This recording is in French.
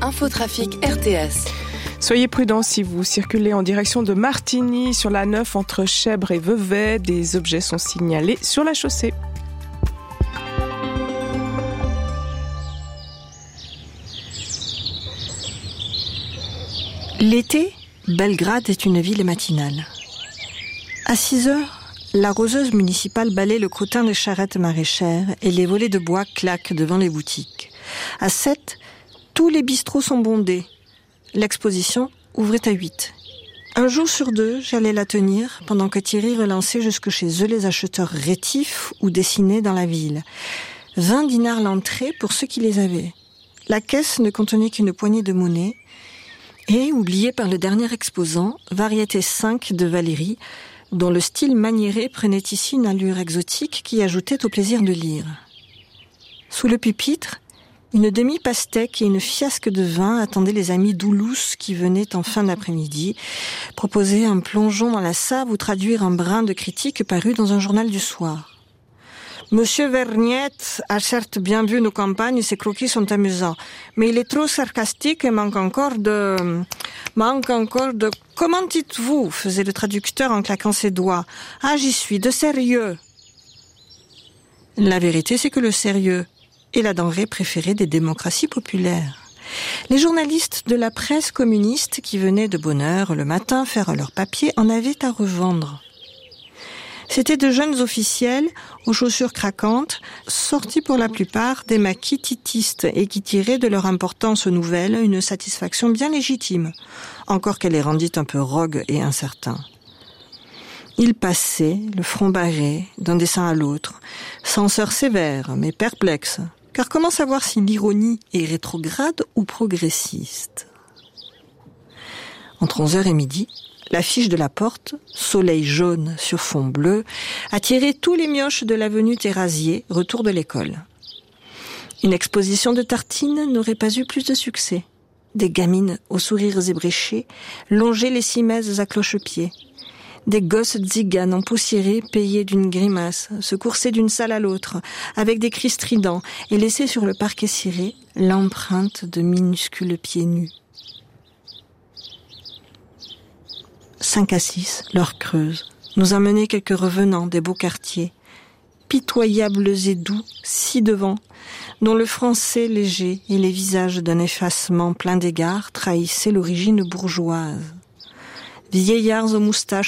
Infotrafic RTS. Soyez prudents si vous circulez en direction de Martigny sur la 9 entre Chèvres et Vevey. Des objets sont signalés sur la chaussée. L'été, Belgrade est une ville matinale. À 6 heures, la roseuse municipale balaie le crottin des charrettes maraîchères et les volets de bois claquent devant les boutiques. À 7, tous les bistrots sont bondés. L'exposition ouvrait à 8. Un jour sur 2, j'allais la tenir pendant que Thierry relançait jusque chez eux les acheteurs rétifs ou dessinés dans la ville. 20 dinars l'entrée pour ceux qui les avaient. La caisse ne contenait qu'une poignée de monnaie et, oubliée par le dernier exposant, Variété 5 de Valérie, dont le style maniéré prenait ici une allure exotique qui ajoutait au plaisir de lire. Sous le pupitre, une demi-pastèque et une fiasque de vin attendaient les amis d'Oulouse qui venaient en fin d'après-midi proposer un plongeon dans la Save ou traduire un brin de critique paru dans un journal du soir. Monsieur Vergnette a certes bien vu nos campagnes, ses croquis sont amusants, mais il est trop sarcastique et manque encore de... Comment dites-vous? Faisait le traducteur en claquant ses doigts. Ah, j'y suis, de sérieux. La vérité, c'est que le sérieux est la denrée préférée des démocraties populaires. Les journalistes de la presse communiste qui venaient de bonne heure le matin faire leur papier en avaient à revendre. C'étaient de jeunes officiels, aux chaussures craquantes, sortis pour la plupart des maquis titistes et qui tiraient de leur importance nouvelle une satisfaction bien légitime, encore qu'elle les rendît un peu rogues et incertains. Ils passaient, le front barré, d'un dessin à l'autre, censeurs sévères mais perplexes, car comment savoir si l'ironie est rétrograde ou progressiste? Entre 11h et midi, l'affiche de la porte, soleil jaune sur fond bleu, attirait tous les mioches de l'avenue Thérasier, retour de l'école. Une exposition de tartines n'aurait pas eu plus de succès. Des gamines aux sourires ébréchés longeaient les cimaises à cloche-pied. Des gosses tziganes empoussiérés payaient d'une grimace, se coursaient d'une salle à l'autre, avec des cris stridents, et laissaient sur le parquet ciré l'empreinte de minuscules pieds nus. 5 à 6, l'heure creuse, nous amenaient quelques revenants des beaux quartiers, pitoyables et doux, si devant, dont le français léger et les visages d'un effacement plein d'égards trahissaient l'origine bourgeoise. Vieillards aux moustaches